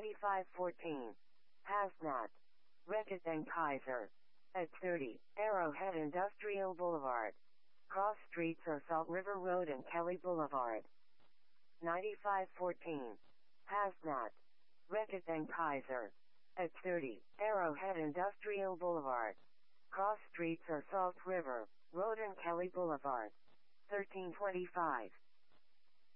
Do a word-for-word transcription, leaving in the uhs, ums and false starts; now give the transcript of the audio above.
ninety-five fourteen. Hasnat. Reckitt and Kaiser. At thirty, Arrowhead Industrial Boulevard. Cross streets are Salt River Road and Kelly Boulevard. ninety-five fourteen. Hasnat. Reckitt and Kaiser. At thirty, Arrowhead Industrial Boulevard. Cross streets are Salt River Road and Kelly Boulevard. thirteen twenty-five.